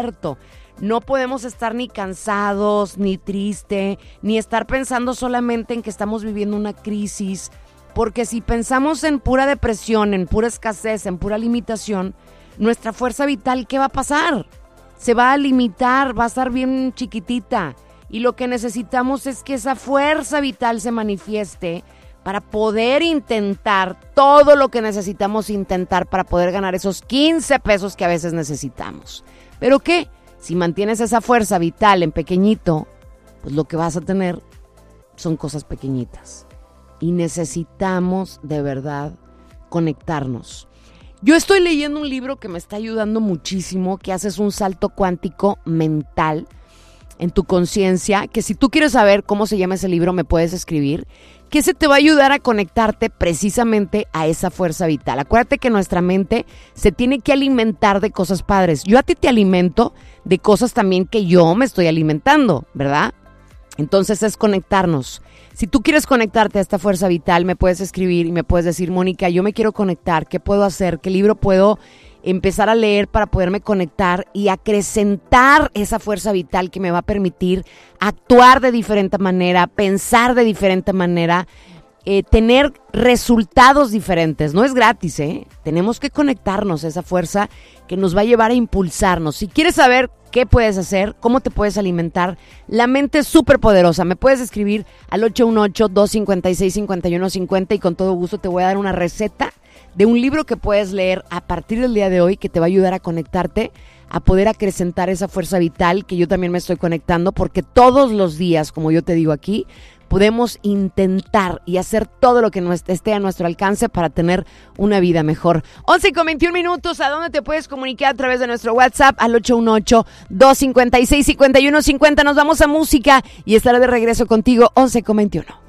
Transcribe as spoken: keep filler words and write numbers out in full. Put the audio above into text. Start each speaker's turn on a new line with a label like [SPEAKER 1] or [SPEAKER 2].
[SPEAKER 1] cierto. No podemos estar ni cansados, ni triste, ni estar pensando solamente en que estamos viviendo una crisis, porque si pensamos en pura depresión, en pura escasez, en pura limitación, nuestra fuerza vital, ¿qué va a pasar? Se va a limitar, va a estar bien chiquitita. Y lo que necesitamos es que esa fuerza vital se manifieste para poder intentar todo lo que necesitamos intentar para poder ganar esos quince pesos que a veces necesitamos. ¿Pero qué? Si mantienes esa fuerza vital en pequeñito, pues lo que vas a tener son cosas pequeñitas. Y necesitamos de verdad conectarnos. Yo estoy leyendo un libro que me está ayudando muchísimo, que haces un salto cuántico mental en tu conciencia, que si tú quieres saber cómo se llama ese libro, me puedes escribir, que ese te va a ayudar a conectarte precisamente a esa fuerza vital. Acuérdate que nuestra mente se tiene que alimentar de cosas padres. Yo a ti te alimento de cosas también que yo me estoy alimentando, ¿verdad? Entonces es conectarnos. Si tú quieres conectarte a esta fuerza vital, me puedes escribir y me puedes decir, Mónica, yo me quiero conectar, ¿qué puedo hacer? ¿Qué libro puedo empezar a leer para poderme conectar y acrecentar esa fuerza vital que me va a permitir actuar de diferente manera, pensar de diferente manera, eh, tener resultados diferentes? No es gratis, ¿eh? Tenemos que conectarnos a esa fuerza que nos va a llevar a impulsarnos. Si quieres saber qué puedes hacer, cómo te puedes alimentar, la mente es súper poderosa. Me puedes escribir al ocho uno ocho, dos cinco seis, cinco uno cinco cero y con todo gusto te voy a dar una receta de un libro que puedes leer a partir del día de hoy que te va a ayudar a conectarte, a poder acrecentar esa fuerza vital que yo también me estoy conectando, porque todos los días, como yo te digo aquí, podemos intentar y hacer todo lo que esté a nuestro alcance para tener una vida mejor. once con veintiún minutos, ¿a dónde te puedes comunicar? A través de nuestro WhatsApp al ocho uno ocho, dos cinco seis, cinco uno cinco cero. Nos vamos a música y estaré de regreso contigo once con veintiuno.